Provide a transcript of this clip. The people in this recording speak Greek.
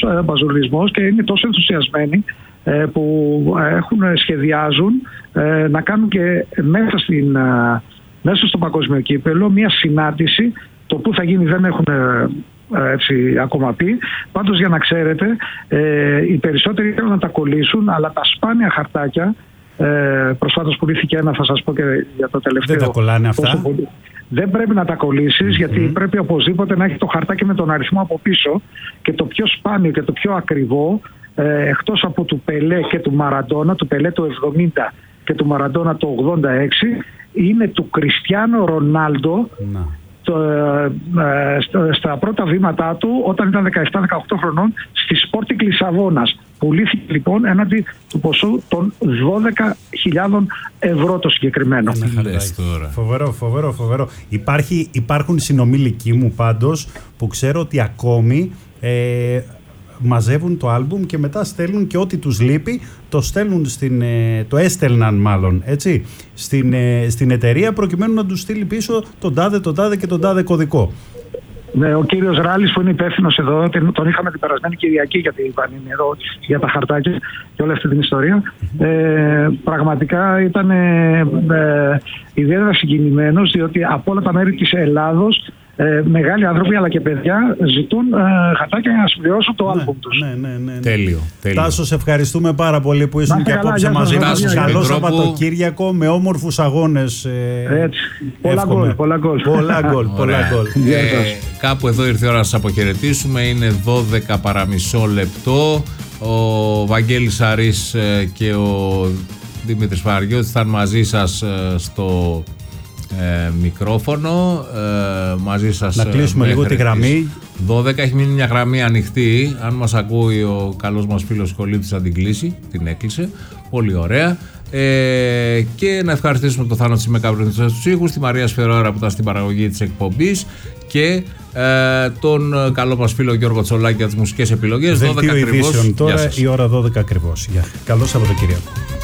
μπαζουρλισμός και είναι τόσο ενθουσιασμένοι που σχεδιάζουν να κάνουν και μέσα στο παγκόσμιο κύπελλο μια συνάντηση. Το που θα γίνει δεν έχουν ακόμα πει. Πάντως, για να ξέρετε, οι περισσότεροι θέλουν να τα κολλήσουν, αλλά τα σπάνια χαρτάκια, προσφάτως πουλήθηκε ένα, θα σας πω και για το τελευταίο. Δεν τα κολλάνε αυτά. Δεν πρέπει να τα κολλήσεις, γιατί πρέπει οπωσδήποτε να έχει το χαρτάκι με τον αριθμό από πίσω, και το πιο σπάνιο και το πιο ακριβό, εκτός από του Πελέ και του Μαραντόνα, του Πελέ το 70 και του Μαραντόνα το 86, είναι του Κριστιάνο Ρονάλντο. Στα πρώτα βήματά του, όταν ήταν 17-18 χρονών, στη Sporting Λισαβόνας. Πουλήθηκε λοιπόν έναντι του ποσού των 12.000 ευρώ το συγκεκριμένο. Φοβερό. Υπάρχουν συνομήλικοι μου πάντως που ξέρω ότι ακόμη μαζεύουν το άλμπουμ και μετά στέλνουν και ό,τι τους λείπει το έστελναν μάλλον, έτσι, στην εταιρεία, προκειμένου να τους στείλει πίσω τον τάδε και τον τάδε κωδικό. Ναι, ο κύριος Ράλης που είναι υπεύθυνος εδώ, τον είχαμε την περασμένη Κυριακή γιατί είναι εδώ για τα χαρτάκια και όλη αυτή την ιστορία. Πραγματικά ήταν ιδιαίτερα συγκινημένος, διότι από όλα τα μέρη της Ελλάδος μεγάλοι άνθρωποι αλλά και παιδιά ζητούν χαρτάκια για να συμπληρώσουν το άλμπουμ τους. Ναι. Τέλειο. Τάσο, σε ευχαριστούμε πάρα πολύ που ήσουν και απόψε μαζί μας. Καλό Σαββατοκύριακο με όμορφους αγώνες. Πολλά γκολ. Κάπου εδώ ήρθε η ώρα να σας αποχαιρετήσουμε. Είναι 12 παρά μισό λεπτό. Ο Βαγγέλης Σαρής και ο Δημήτρης Παναγιώτης θα είναι μαζί σας στο μικρόφωνο, μαζί σας. Να κλείσουμε λίγο τη γραμμή. 12 έχει μείνει μια γραμμή ανοιχτή. Αν μας ακούει ο καλός μας φίλος Κολίτης θα την κλείσει. Την έκλεισε. Πολύ ωραία. Και να ευχαριστήσουμε τον Θάνο Τσιμεκαύρη στους ήχους, τη Μαρία Σφερόρα που ήταν στην παραγωγή της εκπομπής και τον καλό μας φίλο Γιώργο Τσολάκη για τις μουσικές επιλογές. 12 ακριβώς. Τώρα η ώρα 12 ακριβώς. Καλό Σαββατοκύριακο.